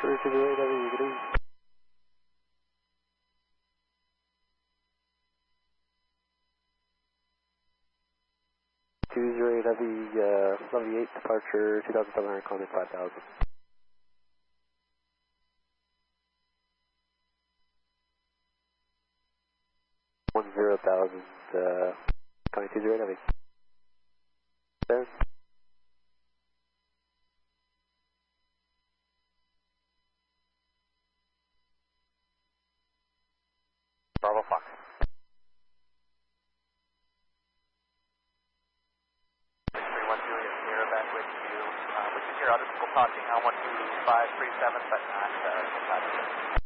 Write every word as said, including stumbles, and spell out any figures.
Departure to the A W, good evening. two zero A W, uh, Lovely eight, departure two thousand seven hundred, Climate five thousand. one zero thousand, uh, coming two zero A W. There. Bravo Fox. three one Juliet Sierra back with you. Uh, which is your auto school passing on one two five three seven, but not uh,